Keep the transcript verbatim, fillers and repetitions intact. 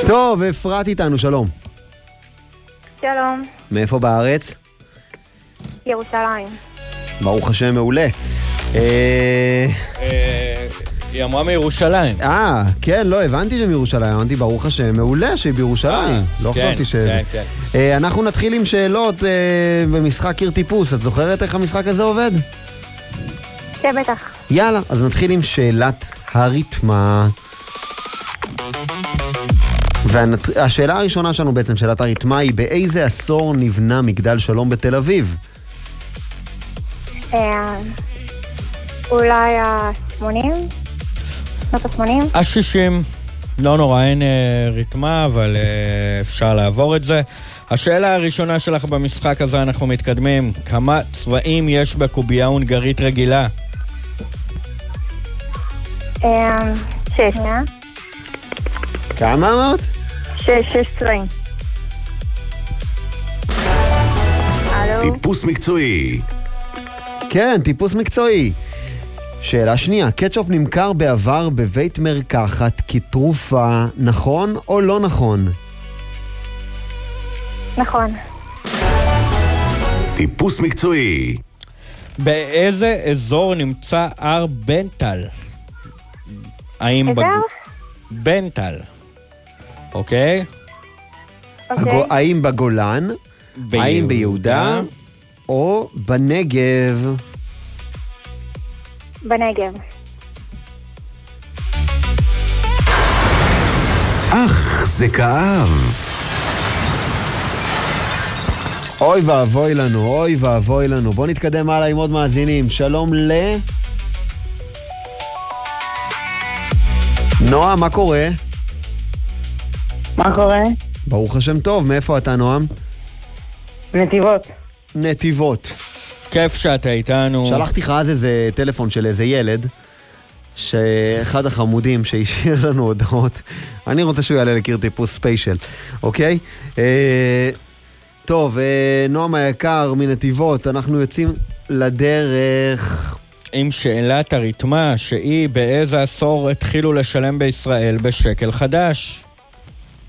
טוב, אפרת איתנו, שלום. שלום. מאיפה בארץ? ירושלים. ברוך השם, מעולה. היא אמרה מירושלים. אה, כן, לא, הבנתי שמירושלים, אמרתי ברוך השם, מעולה שהיא בירושלים. לא חשבתי ש... כן, כן. אנחנו נתחיל עם שאלות במשחק קיר טיפוס. את זוכרת איך המשחק הזה עובד? כן, בטח. יאללה, אז נתחיל עם שאלת הריתמה. והשאלה הראשונה שלנו בעצם, שאלת הריתמה, היא באיזה עשור נבנה מגדל שלום בתל אביב? אולי ה-שמונים? שנות ה-שמונים? ה-שישים. לא נורא, אין ריתמה, אבל אפשר לעבור את זה. השאלה הראשונה שלך במשחק הזה, אנחנו מתקדמים. כמה צבעים יש בקובייה הונגרית רגילה? שש. כמה אמרת? שש, שש צבעים. טיפוס מקצועי. כן, טיפוס מקצועי. שאלה שנייה, קטשופ נמכר בעבר בבית מרקחת כתרופה, נכון או לא נכון? נכון. טיפוס מקצועי. באיזה אזור נמצא הר בנטל? האם איזה? בנטל. אוקיי? אוקיי. האם בגולן, האם ביהודה או בנגב? בנגב. אך, זה כאב. אוי ואבוי לנו, אוי ואבוי לנו. בוא נתקדם הלאה עם עוד מאזינים. שלום ל... נועם, מה קורה? מה קורה? ברוך השם טוב, מאיפה אתה נועם? נתיבות. נתיבות. כיף שאתה איתנו. שלחתי לך אז איזה טלפון של איזה ילד, שאחד החמודים שהשאיר לנו הודעות, אני רוצה שהוא יעלה לקיר טיפוס ספיישל, אוקיי? אה, טוב, אה, נועם היקר מנתיבות, אנחנו יוצאים לדרך... עם שאלת הריתמה, שהיא באיזה עשור התחילו לשלם בישראל בשקל חדש?